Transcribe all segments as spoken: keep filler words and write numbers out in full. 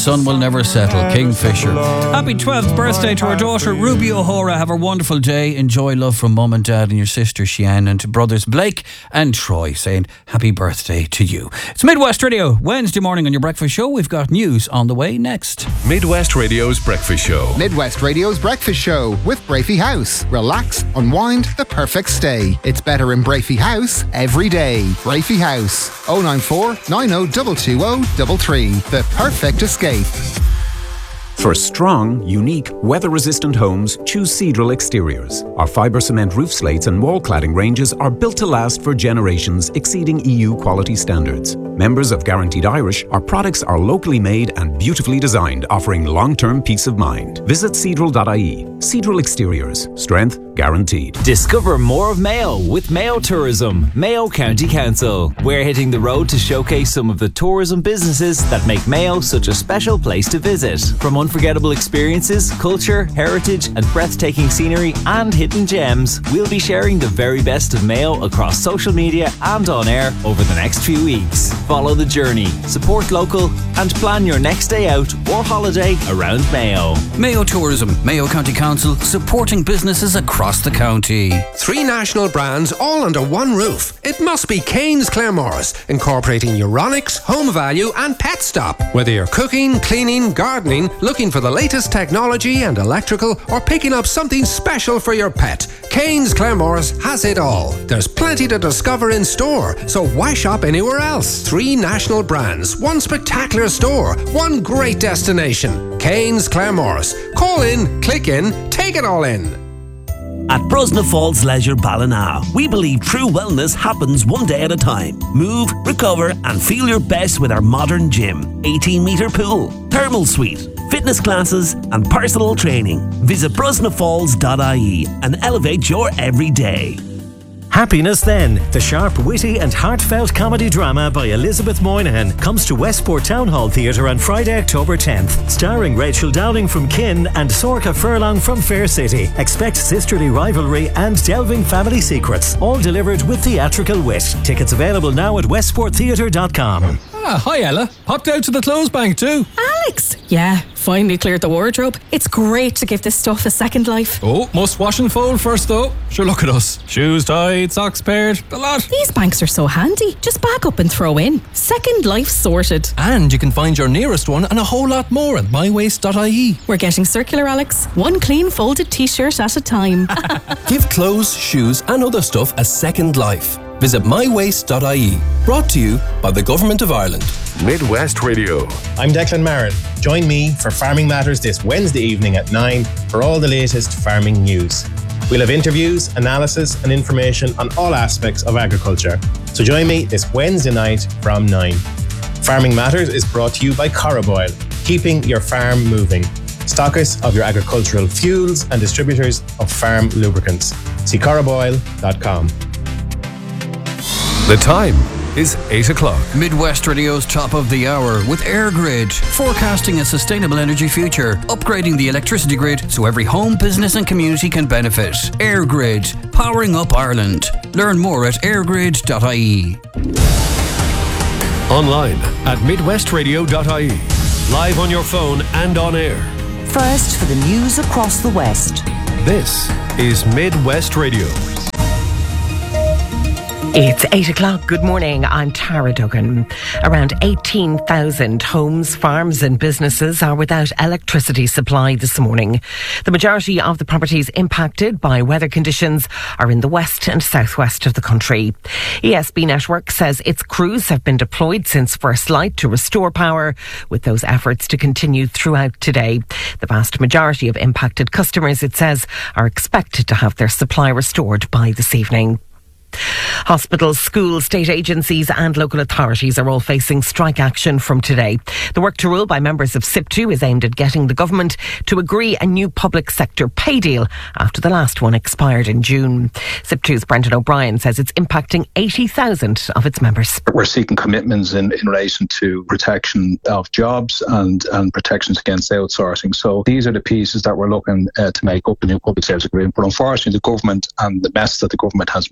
sun will never settle. Kingfisher. Happy twelfth birthday to our daughter Ruby O'Hara. Have a wonderful day. Enjoy love from mum and dad and your sister Sheann, and to brothers Blake and Troy, saying happy birthday to you. It's Midwest Radio, Wednesday morning on your breakfast show. We've got news on the way next. Midwest Radio's breakfast show. Midwest Radio's breakfast show with Brafey House. Relax, unwind, the perfect stay. It's better in Brafey House every day. Brafey House, oh nine four, nine oh two two oh three three. The perfect escape. For strong, unique, weather-resistant homes, choose Cedral Exteriors. Our fibre cement roof slates and wall cladding ranges are built to last for generations, exceeding E U quality standards. Members of Guaranteed Irish, our products are locally made and beautifully designed, offering long-term peace of mind. Visit cedral dot I E. Cedral Exteriors. Strength guaranteed. Discover more of Mayo with Mayo Tourism, Mayo County Council. We're hitting the road to showcase some of the tourism businesses that make Mayo such a special place to visit. From unforgettable experiences, culture, heritage and breathtaking scenery and hidden gems, we'll be sharing the very best of Mayo across social media and on air over the next few weeks. Follow the journey, support local and plan your next day out or holiday around Mayo. Mayo Tourism, Mayo County Council, supporting businesses across the county. Three national brands all under one roof. It must be Kane's Claremorris, incorporating Euronics, Home Value and Pet Stop. Whether you're cooking, cleaning, gardening, looking for the latest technology and electrical, or picking up something special for your pet, Kane's Claremorris has it all. There's plenty to discover in store, so why shop anywhere else? Three national brands, one spectacular store, one great destination. Kane's Claremorris. Call in, click in, take it all in. At Brosna Falls Leisure Ballina, we believe true wellness happens one day at a time. Move, recover and feel your best with our modern gym, eighteen metre pool, thermal suite, fitness classes and personal training. Visit brosna falls dot I E and elevate your everyday. Happiness Then, the sharp, witty and heartfelt comedy drama by Elizabeth Moynihan, comes to Westport Town Hall Theatre on Friday, October tenth. Starring Rachel Downing from Kin and Sorka Furlong from Fair City. Expect sisterly rivalry and delving family secrets, all delivered with theatrical wit. Tickets available now at westport theatre dot com. Ah, hi Ella. Popped out to the clothes bank too. Alex! Yeah, finally cleared the wardrobe. It's great to give this stuff a second life. Oh, must wash and fold first though. Sure, look at us. Shoes tied, socks paired, the lot. These banks are so handy. Just back up and throw in. Second life sorted. And you can find your nearest one and a whole lot more at my waste dot I E. We're getting circular, Alex. One clean folded t-shirt at a time. Give clothes, shoes and other stuff a second life. Visit my waste dot I E. Brought to you by the Government of Ireland. Midwest Radio. I'm Declan Marin. Join me for Farming Matters this Wednesday evening at nine for all the latest farming news. We'll have interviews, analysis and information on all aspects of agriculture. So join me this Wednesday night from nine. Farming Matters is brought to you by Coroboil, keeping your farm moving. Stockists of your agricultural fuels and distributors of farm lubricants. See coroboil dot com. The time is eight o'clock. Midwest Radio's top of the hour with AirGrid, forecasting a sustainable energy future, upgrading the electricity grid so every home, business and community can benefit. AirGrid, powering up Ireland. Learn more at airgrid dot I E. Online at midwest radio dot I E. Live on your phone and on air. First for the news across the West. This is Midwest Radio. It's eight o'clock. Good morning. I'm Tara Duggan. Around eighteen thousand homes, farms and businesses are without electricity supply this morning. The majority of the properties impacted by weather conditions are in the west and southwest of the country. E S B Network says its crews have been deployed since first light to restore power, with those efforts to continue throughout today. The vast majority of impacted customers, it says, are expected to have their supply restored by this evening. Hospitals, schools, state agencies and local authorities are all facing strike action from today. The work to rule by members of S I P two is aimed at getting the government to agree a new public sector pay deal after the last one expired in June. S I P two's Brendan O'Brien says it's impacting eighty thousand of its members. We're seeking commitments in, in relation to protection of jobs and, and protections against outsourcing. So these are the pieces that we're looking uh, to make up the new public service agreement. But unfortunately, the government and the mess that the government has made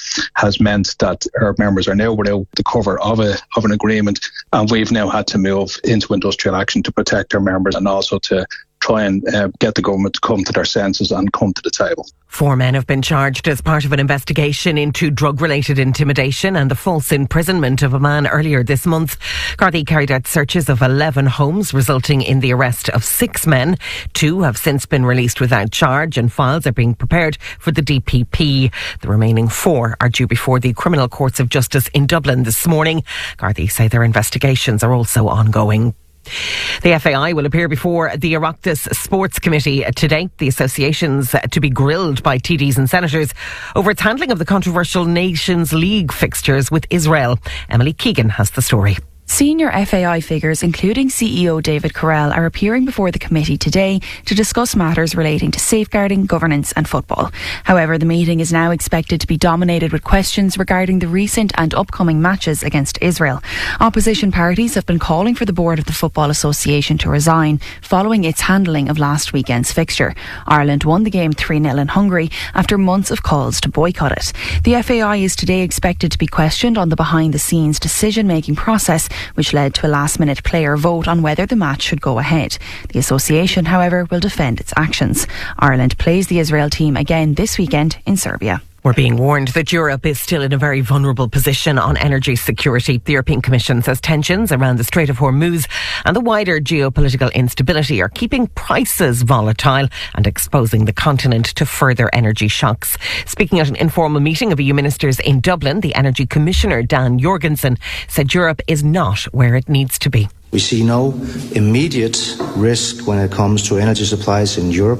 has meant that our members are now without the cover of a of an agreement, and we've now had to move into industrial action to protect our members and also to try and uh, get the government to come to their senses and come to the table. Four men have been charged as part of an investigation into drug-related intimidation and the false imprisonment of a man earlier this month. Gardaí carried out searches of eleven homes, resulting in the arrest of six men. Two have since been released without charge, and files are being prepared for the D P P. The remaining four are due before the Criminal Courts of Justice in Dublin this morning. Gardaí say their investigations are also ongoing. The F A I will appear before the Oireachtas Sports Committee today. The association's to be grilled by T Ds and senators over its handling of the controversial Nations League fixtures with Israel. Emily Keegan has the story. Senior F A I figures, including C E O David Carrell, are appearing before the committee today to discuss matters relating to safeguarding, governance and football. However, the meeting is now expected to be dominated with questions regarding the recent and upcoming matches against Israel. Opposition parties have been calling for the board of the Football Association to resign following its handling of last weekend's fixture. Ireland won the game three nil in Hungary after months of calls to boycott it. The F A I is today expected to be questioned on the behind-the-scenes decision-making process, which led to a last-minute player vote on whether the match should go ahead. The association, however, will defend its actions. Ireland plays the Israel team again this weekend in Serbia. We're being warned that Europe is still in a very vulnerable position on energy security. The European Commission says tensions around the Strait of Hormuz and the wider geopolitical instability are keeping prices volatile and exposing the continent to further energy shocks. Speaking at an informal meeting of E U ministers in Dublin, the Energy Commissioner Dan Jorgensen said Europe is not where it needs to be. We see no immediate risk when it comes to energy supplies in Europe.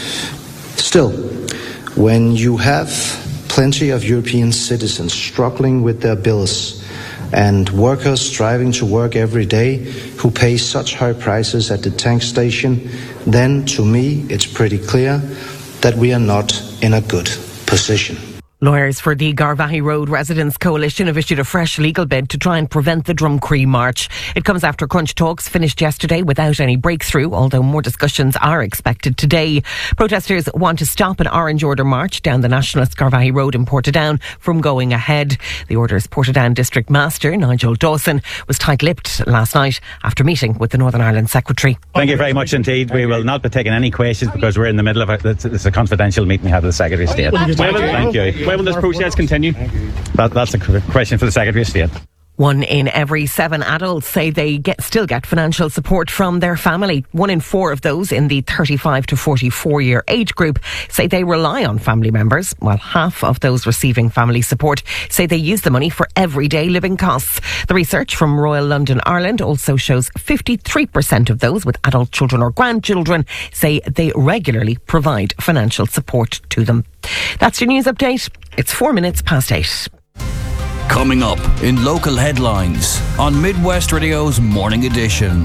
Still, when you have plenty of European citizens struggling with their bills and workers striving to work every day who pay such high prices at the tank station, then to me it's pretty clear that we are not in a good position. Lawyers for the Garvaghey Road Residents Coalition have issued a fresh legal bid to try and prevent the Drumcree March. It comes after crunch talks finished yesterday without any breakthrough, although more discussions are expected today. Protesters want to stop an Orange Order march down the nationalist Garvaghey Road in Portadown from going ahead. The Order's Portadown District Master, Nigel Dawson, was tight-lipped last night after meeting with the Northern Ireland Secretary. Thank you very much indeed. We will not be taking any questions because we're in the middle of it. It's a confidential meeting we have with the Secretary of State. Thank you. When will this process continue? That, that's a question for the Secretary of State. One in every seven adults say they get, still get financial support from their family. One in four of those in the thirty-five to forty-four year age group say they rely on family members, while half of those receiving family support say they use the money for everyday living costs. The research from Royal London Ireland also shows fifty-three percent of those with adult children or grandchildren say they regularly provide financial support to them. That's your news update. It's four minutes past eight. Coming up in local headlines on Midwest Radio's Morning Edition.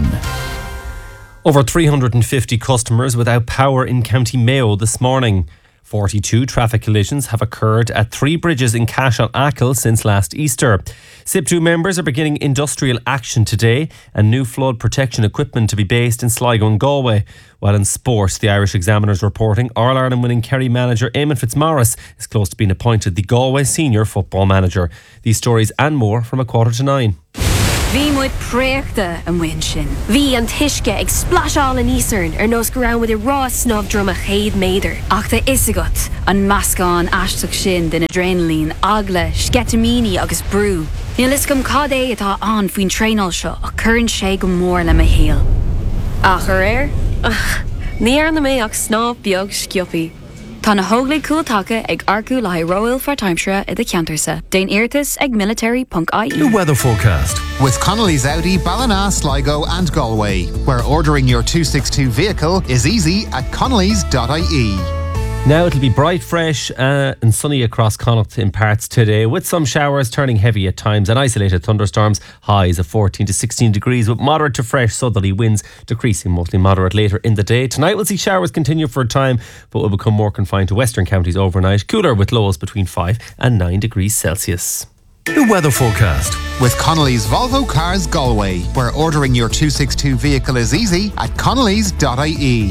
Over three hundred fifty customers without power in County Mayo this morning. forty-two traffic collisions have occurred at three bridges in Cashel-Achill since last Easter. S I P two members are beginning industrial action today and new flood protection equipment to be based in Sligo and Galway. While in sport, the Irish Examiner's reporting All-Ireland winning Kerry manager Eamon Fitzmaurice is close to being appointed the Galway senior football manager. These stories and more from a quarter to nine. Bhí muid préachta an bhain sin. Bhí an tuisce ag splasháil in Eastern ar nós go raibh muid i rá snáb drum a chéad méadar. Ach tá isagat an meascán aisteach sin den adrenaline, agla, sketamini agus brú. Níl is gom cad é atá an faoin tréinál seo a churann sé go mór le a héal. Ach ar air? Ach, ní ar na mé ach snáb beag scioppi. Tá na hóglaigh cúiltacha ag arcú le Royal for Timeshare i the Cantersa. Dain Irtis ag military dot I E. The weather forecast. With Connolly's Audi, Ballina, Sligo and Galway, where ordering your two sixty-two vehicle is easy at connellys dot I E. Now it'll be bright, fresh uh, and sunny across Connacht in parts today, with some showers turning heavy at times and isolated thunderstorms. Highs of fourteen to sixteen degrees with moderate to fresh southerly winds, decreasing mostly moderate later in the day. Tonight we'll see showers continue for a time, but will become more confined to western counties overnight. Cooler with lows between five and nine degrees Celsius. The weather forecast. With Connolly's Volvo Cars Galway, where ordering your two sixty-two vehicle is easy at connellys dot I E.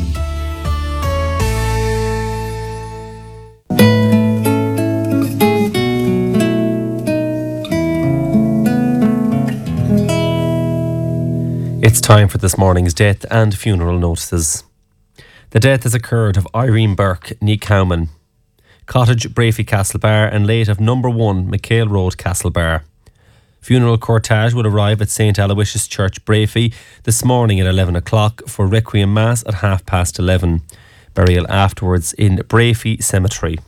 It's time for this morning's death and funeral notices. The death has occurred of Irene Burke, ní Cowman, Cottage, Brafey, Castlebar, and late of number one, McHale Road, Castlebar. Funeral cortege will arrive at Saint Aloysius Church, Brafey, this morning at eleven o'clock for Requiem Mass at half past eleven. Burial afterwards in Brafey Cemetery.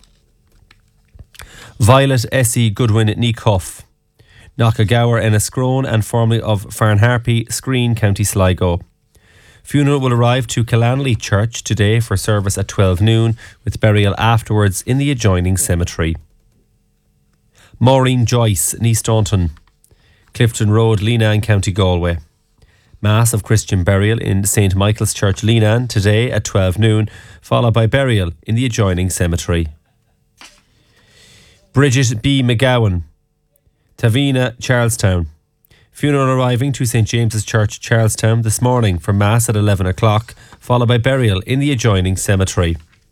Violet Essie Goodwin, ní Cuff, Knockagower, Enniscrone, and formerly of Farnharpy, Screen, County Sligo. Funeral will arrive to Killanley Church today for service at twelve noon, with burial afterwards in the adjoining cemetery. Maureen Joyce, ní Staunton, Clifton Road, Leenane, County Galway. Mass of Christian burial in Saint Michael's Church, Leenane, today at twelve noon, followed by burial in the adjoining cemetery. Bridget B. McGowan, Tavina, Charlestown. Funeral arriving to Saint James's Church, Charlestown, this morning for Mass at eleven o'clock, followed by burial in the adjoining cemetery.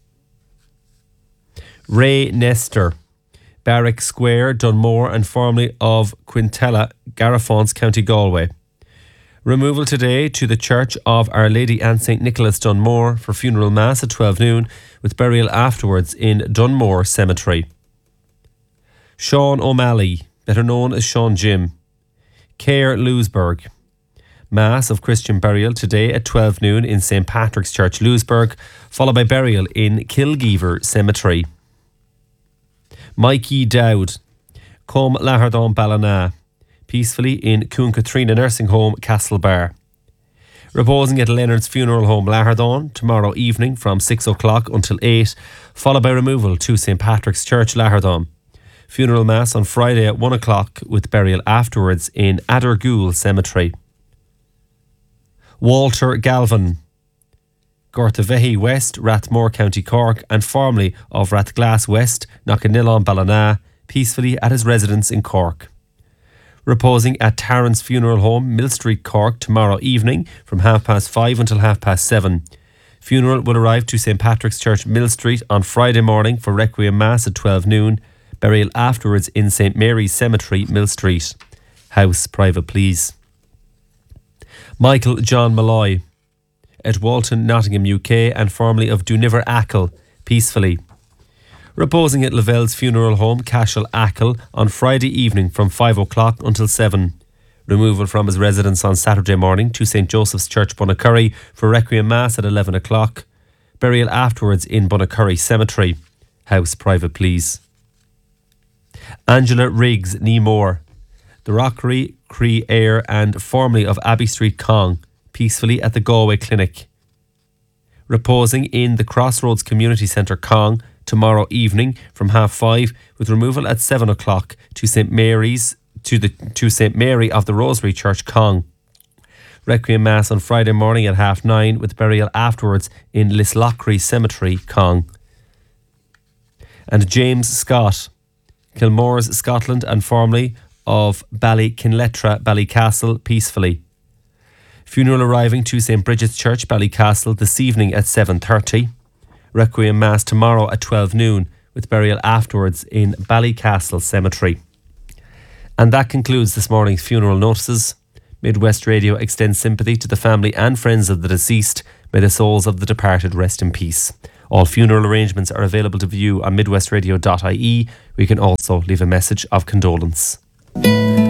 Ray Nestor, Barrack Square, Dunmore, and formerly of Quintella, Garafonts, County Galway. Removal today to the Church of Our Lady and Saint Nicholas, Dunmore, for funeral Mass at twelve noon, with burial afterwards in Dunmore Cemetery. Sean O'Malley, better known as Sean Jim, Cahir, Louisburg. Mass of Christian burial today at twelve noon in Saint Patrick's Church, Louisburg, followed by burial in Kilgeever Cemetery. Mikey Dowd, Com Lahardon Ballina, peacefully in Cooncatrina Nursing Home, Castlebar. Reposing at Leonard's Funeral Home, Lahardon, tomorrow evening from six o'clock until eight, followed by removal to Saint Patrick's Church, Lahardon. Funeral Mass on Friday at one o'clock, with burial afterwards in Addergool Cemetery. Walter Galvin, Gortavehi West, Rathmore, County Cork, and formerly of Rathglass West, Knockanillon Ballina, peacefully at his residence in Cork. Reposing at Tarrant's Funeral Home, Mill Street, Cork, tomorrow evening from half past five until half past seven. Funeral will arrive to Saint Patrick's Church, Mill Street, on Friday morning for Requiem Mass at twelve noon. Burial afterwards in Saint Mary's Cemetery, Mill Street. House private, please. Michael John Malloy, at Walton, Nottingham, U K, and formerly of Duniver Achill, peacefully. Reposing at Lavelle's Funeral Home, Cashel, Achill, on Friday evening from five o'clock until seven. Removal from his residence on Saturday morning to Saint Joseph's Church, Bunnacurry, for Requiem Mass at eleven o'clock. Burial afterwards in Bunnacurry Cemetery. House private, please. Angela Riggs, ní Mór, the Rockery, Cree Air, and formerly of Abbey Street, Cong, peacefully at the Galway Clinic. Reposing in the Crossroads Community Centre, Cong, tomorrow evening from half five, with removal at seven o'clock to Saint Mary's to the to Saint Mary of the Rosary Church, Cong. Requiem Mass on Friday morning at half nine, with burial afterwards in Lislochry Cemetery, Cong. And James Scott, Kilmore's, Scotland, and formerly of Ballykinletra, Ballycastle, peacefully. Funeral arriving to Saint Bridget's Church, Ballycastle, this evening at seven thirty. Requiem Mass tomorrow at twelve noon, with burial afterwards in Ballycastle Cemetery. And that concludes this morning's funeral notices. Midwest Radio extends sympathy to the family and friends of the deceased. May the souls of the departed rest in peace. All funeral arrangements are available to view on midwestradio dot I E. We can also leave a message of condolence.